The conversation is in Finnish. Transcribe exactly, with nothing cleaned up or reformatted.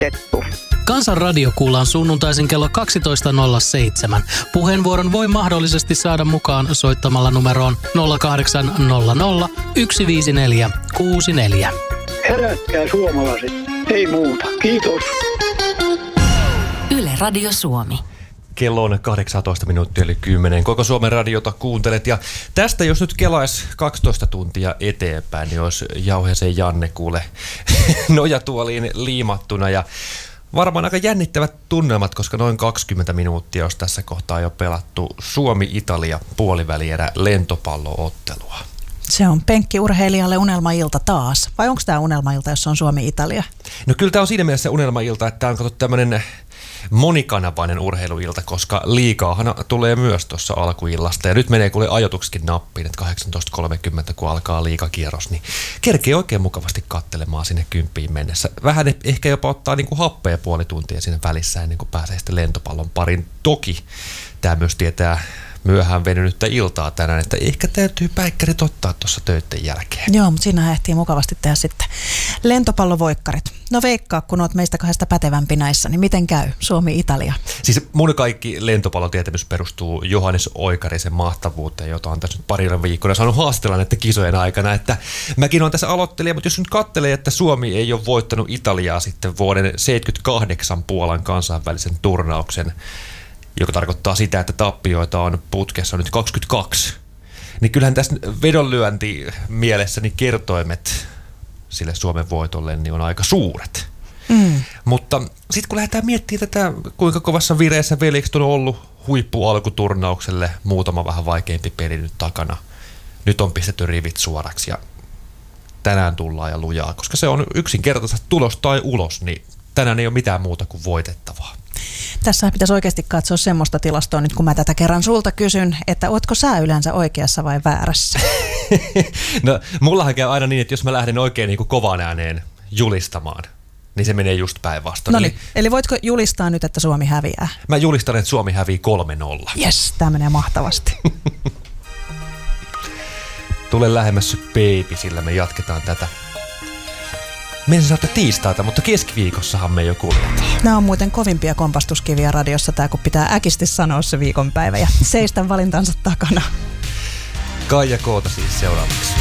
Kettu. Kansanradio kuullaan sunnuntaisin kello kaksitoista nolla seitsemän. Puheenvuoron voi mahdollisesti saada mukaan soittamalla numeroon nolla kahdeksan nolla nolla yksi viisi neljä kuusi neljä. Herätkää suomalaiset, ei muuta. Kiitos. Yle Radio Suomi. Kello on kahdeksantoista minuuttia eli kymmenen. Koko Suomen radiota kuuntelet. Ja tästä jos nyt kelaisi kaksitoista tuntia eteenpäin, niin olisi Jauhesen Janne kuule nojatuoliin liimattuna. Ja varmaan aika jännittävät tunnelmat, koska noin kaksikymmentä minuuttia olisi tässä kohtaa jo pelattu Suomi-Italia puolivälierä lentopalloottelua. Se on penkkiurheilijalle unelmailta taas. Vai onko tämä unelmailta, jos on Suomi-Italia? No kyllä tämä on siinä mielessä unelmailta, että tämä on katsottu tämmöinen monikanavainen urheiluilta, koska liigaahan tulee myös tuossa alkuillasta. Ja nyt menee kuule ajoituksikin nappiin, että kahdeksantoista kolmekymmentä kun alkaa liigakierros, niin kerkee oikein mukavasti katselemaan sinne kymppiin mennessä. Vähän ehkä jopa ottaa niin kuin happea puoli tuntia siinä välissä ennen kuin pääsee sitten lentopallon parin. Toki tämä myös tietää myöhään venynyttä iltaa tänään, että ehkä täytyy päikkärit ottaa tuossa töiden jälkeen. Joo, mutta siinä ehtii mukavasti tehdä sitten lentopallovoikkarit. No veikkaa, kun oot meistä kahdesta pätevämpi näissä, niin miten käy Suomi-Italia? Siis mun kaikki lentopallotietämys perustuu Johannes Oikarisen mahtavuuteen, jota on tässä nyt parilla viikkoina saanut haastatella näiden kisojen aikana, että mäkin olen tässä aloittelija, mutta jos nyt katselee, että Suomi ei ole voittanut Italiaa sitten vuoden seitsemänkymmentäkahdeksan Puolan kansainvälisen turnauksen, joka tarkoittaa sitä, että tappioita on putkessa nyt kaksikymmentäkaksi. Niin kyllähän tässä vedonlyönti mielessä niin kertoimet sille Suomen voitolle niin on aika suuret. Mm. Mutta sitten kun lähdetään miettimään tätä, kuinka kovassa vireessä velikset on ollut huippualkuturnaukselle, muutama vähän vaikeampi peli nyt takana. Nyt on pistetty rivit suoraksi ja tänään tullaan ja lujaa, koska se on yksinkertaisesti tulos tai ulos, niin tänään ei ole mitään muuta kuin voitettavaa. Tässä pitäisi oikeasti katsoa semmoista tilastoa nyt, kun mä tätä kerran sulta kysyn, että ootko sä yleensä oikeassa vai väärässä? No, mullahan käy aina niin, että jos mä lähden oikein niin kuin kovaan ääneen julistamaan, niin se menee just päinvastoin. No niin, eli, eli voitko julistaa nyt, että Suomi häviää? Mä julistan, että Suomi hävii kolme nolla. Jes, tää menee mahtavasti. Tule lähemmäs baby, sillä me jatketaan tätä. Me en saatte tiistaita, mutta keskiviikossahan me jo kuljetaan. Nämä on muuten kovimpia kompastuskiviä radiossa tää, kun pitää äkisti sanoa se viikonpäivä ja seistä valintansa takana. Kaija Koota siis seuraavaksi.